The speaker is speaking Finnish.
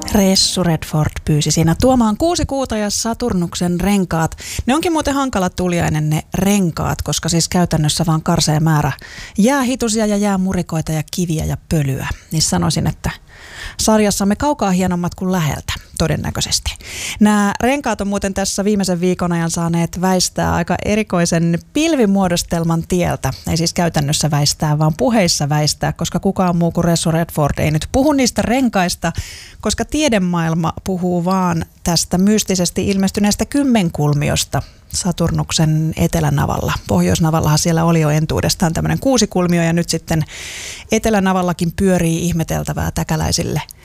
Ressu Redford pyysi siinä tuomaan 6 kuuta ja Saturnuksen renkaat. Ne onkin muuten hankala tuliainen ne renkaat, koska siis käytännössä vaan karsea määrä jäähitusia ja jäämurikoita ja kiviä ja pölyä. Niin sanoisin, että sarjassamme kaukaa hienommat kuin läheltä, todennäköisesti. Nämä renkaat on muuten tässä viimeisen viikon ajan saaneet väistää aika erikoisen pilvimuodostelman tieltä. Ei siis käytännössä väistää, vaan puheissa väistää, koska kukaan muu kuin Ressu Redford ei nyt puhu niistä renkaista, koska tiedemaailma puhuu vaan tästä mystisesti ilmestyneestä kymmenkulmiosta Saturnuksen etelänavalla. Pohjoisnavallahan siellä oli jo entuudestaan tämmöinen 6 kulmio ja nyt sitten etelänavallakin pyörii ihmeteltävää täkäläisille